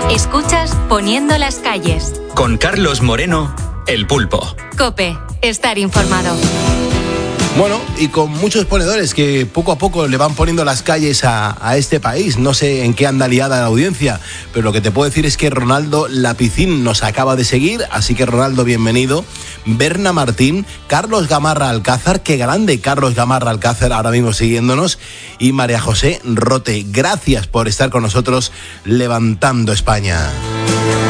Escuchas Poniendo las calles. Con Carlos Moreno, El Pulpo. COPE, estar informado. Bueno, y con muchos ponedores que poco a poco le van poniendo las calles a este país. No sé en qué anda liada la audiencia, pero lo que te puedo decir es que Ronaldo Lapicín nos acaba de seguir, así que Ronaldo, bienvenido. Berna Martín, Carlos Gamarra Alcázar, qué grande Carlos Gamarra Alcázar ahora mismo siguiéndonos, y María José Rote. Gracias por estar con nosotros levantando España.